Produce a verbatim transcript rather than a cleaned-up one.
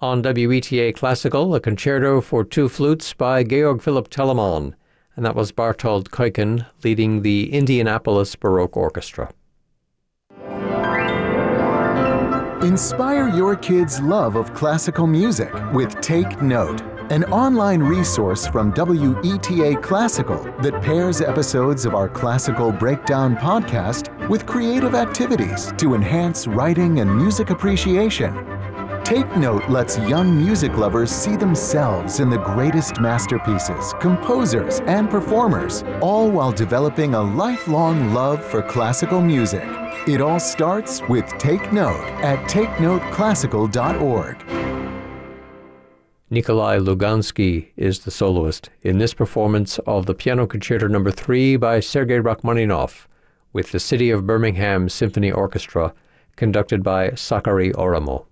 On W E T A Classical, a concerto for two flutes by Georg Philipp Telemann, and that was Bartold Kuiken leading the Indianapolis Baroque Orchestra. Inspire your kids' love of classical music with Take Note, an online resource from W E T A Classical that pairs episodes of our Classical Breakdown podcast with creative activities to enhance writing and music appreciation. Take Note lets young music lovers see themselves in the greatest masterpieces, composers, and performers, all while developing a lifelong love for classical music. It all starts with Take Note at take note classical dot org. Nikolai Lugansky is the soloist in this performance of the Piano Concerto Number three by Sergei Rachmaninoff with the City of Birmingham Symphony Orchestra, conducted by Sakari Oramo.